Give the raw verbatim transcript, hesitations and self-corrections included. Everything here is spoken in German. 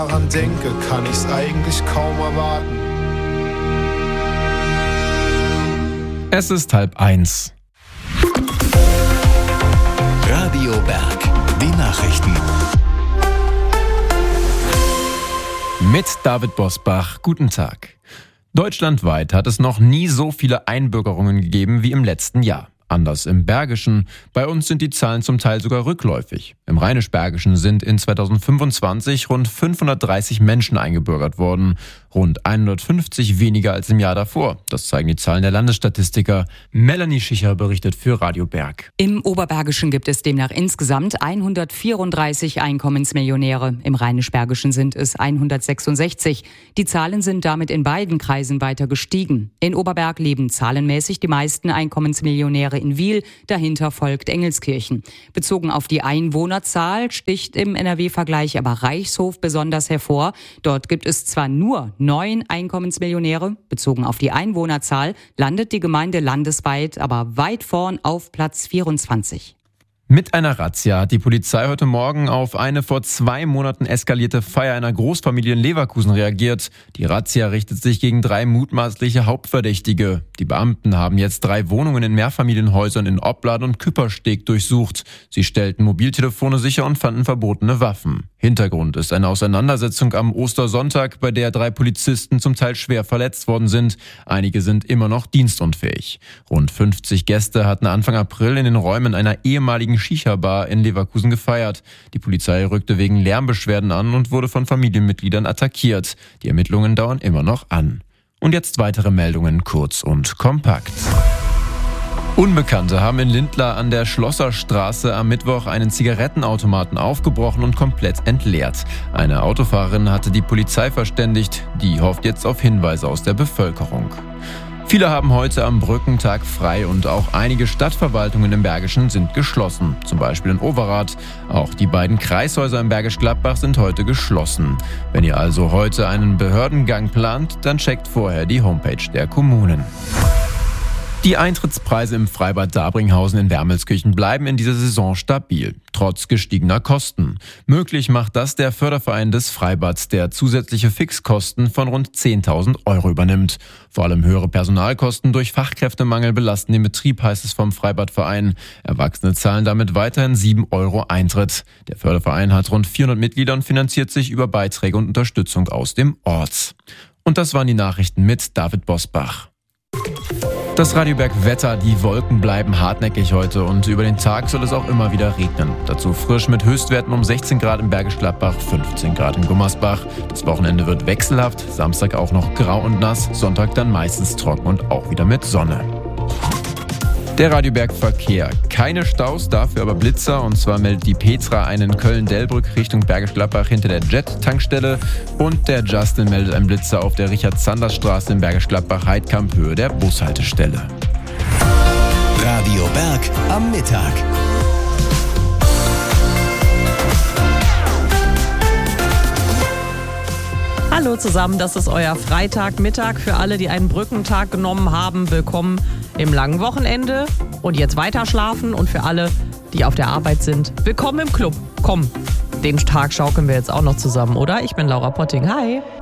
daran denke, kann ich's eigentlich kaum erwarten. Es ist halb eins. Radio Berg, die Nachrichten. Mit David Bosbach, guten Tag. Deutschlandweit hat es noch nie so viele Einbürgerungen gegeben wie im letzten Jahr. Anders im Bergischen. Bei uns sind die Zahlen zum Teil sogar rückläufig. Im Rheinisch-Bergischen sind in zweitausendfünfundzwanzig rund fünfhundertdreißig Menschen eingebürgert worden. Rund hundertfünfzig weniger als im Jahr davor. Das zeigen die Zahlen der Landesstatistiker. Melanie Schicher berichtet für Radio Berg. Im Oberbergischen gibt es demnach insgesamt hundertvierunddreißig Einkommensmillionäre. Im Rheinisch-Bergischen sind es hundertsechsundsechzig. Die Zahlen sind damit in beiden Kreisen weiter gestiegen. In Oberberg leben zahlenmäßig die meisten Einkommensmillionäre in Wiel. Dahinter folgt Engelskirchen. Bezogen auf die Einwohnerzahl sticht im N R W-Vergleich aber Reichshof besonders hervor. Dort gibt es zwar nur neun Einkommensmillionäre. Bezogen auf die Einwohnerzahl landet die Gemeinde landesweit aber weit vorn auf Platz vierundzwanzig. Mit einer Razzia hat die Polizei heute Morgen auf eine vor zwei Monaten eskalierte Feier einer Großfamilie in Leverkusen reagiert. Die Razzia richtet sich gegen drei mutmaßliche Hauptverdächtige. Die Beamten haben jetzt drei Wohnungen in Mehrfamilienhäusern in Opladen und Küppersteg durchsucht. Sie stellten Mobiltelefone sicher und fanden verbotene Waffen. Hintergrund ist eine Auseinandersetzung am Ostersonntag, bei der drei Polizisten zum Teil schwer verletzt worden sind. Einige sind immer noch dienstunfähig. Rund fünfzig Gäste hatten Anfang April in den Räumen einer ehemaligen Shisha-Bar in Leverkusen gefeiert. Die Polizei rückte wegen Lärmbeschwerden an und wurde von Familienmitgliedern attackiert. Die Ermittlungen dauern immer noch an. Und jetzt weitere Meldungen kurz und kompakt. Unbekannte haben in Lindlar an der Schlosserstraße am Mittwoch einen Zigarettenautomaten aufgebrochen und komplett entleert. Eine Autofahrerin hatte die Polizei verständigt, die hofft jetzt auf Hinweise aus der Bevölkerung. Viele haben heute am Brückentag frei und auch einige Stadtverwaltungen im Bergischen sind geschlossen, zum Beispiel in Overath. Auch die beiden Kreishäuser im Bergisch Gladbach sind heute geschlossen. Wenn ihr also heute einen Behördengang plant, dann checkt vorher die Homepage der Kommunen. Die Eintrittspreise im Freibad Dabringhausen in Wermelskirchen bleiben in dieser Saison stabil, trotz gestiegener Kosten. Möglich macht das der Förderverein des Freibads, der zusätzliche Fixkosten von rund zehntausend Euro übernimmt. Vor allem höhere Personalkosten durch Fachkräftemangel belasten den Betrieb, heißt es vom Freibadverein. Erwachsene zahlen damit weiterhin sieben Euro Eintritt. Der Förderverein hat rund vierhundert Mitglieder und finanziert sich über Beiträge und Unterstützung aus dem Ort. Und das waren die Nachrichten mit David Bosbach. Das Radio Berg Wetter, die Wolken bleiben hartnäckig heute und über den Tag soll es auch immer wieder regnen. Dazu frisch mit Höchstwerten um sechzehn Grad im Bergisch Gladbach, fünfzehn Grad in Gummersbach. Das Wochenende wird wechselhaft, Samstag auch noch grau und nass, Sonntag dann meistens trocken und auch wieder mit Sonne. Der Radio Berg Verkehr. Keine Staus, dafür aber Blitzer. Und zwar meldet die Petra einen Köln-Delbrück Richtung Bergisch Gladbach hinter der Jet-Tankstelle. Und der Justin meldet einen Blitzer auf der Richard-Sanders-Straße in Bergisch Gladbach-Heidkamp Höhe der Bushaltestelle. Radio Berg am Mittag. Hallo zusammen, das ist euer Freitagmittag. Für alle, die einen Brückentag genommen haben, willkommen im langen Wochenende und jetzt weiter schlafen. Und für alle, die auf der Arbeit sind, willkommen im Club. Komm, den Tag schaukeln wir jetzt auch noch zusammen, oder? Ich bin Laura Potting. Hi.